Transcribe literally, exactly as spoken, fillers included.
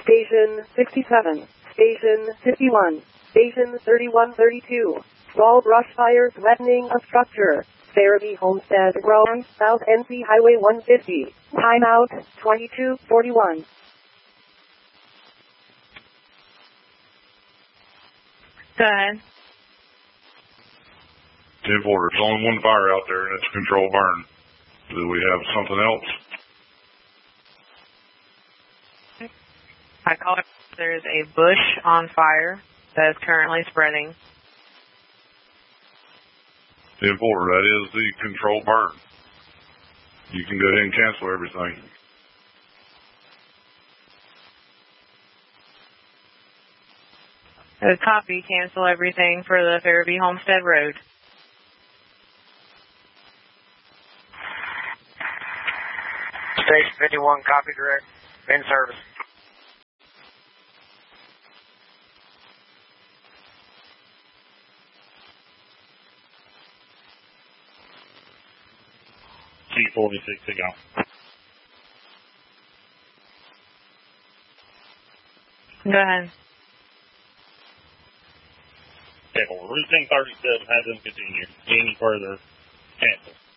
Station sixty-seven, Station fifty-one, Station thirty-one thirty-two. Small brush fire threatening a structure. Fairview Homestead Road, South N C Highway one fifty. Timeout twenty-two forty-one. Go ahead. ten four, there's only one fire out there, and it's a controlled burn. Do we have something else? I call it, there's a bush on fire that is currently spreading. ten four, that is the controlled burn. You can go ahead and cancel everything. A copy, cancel everything for the Fairview Homestead Road. Station fifty-one, copy direct, in service. T forty-six to go. Go ahead. Okay, well, routine thirty-seven has them continue. Any further cancel.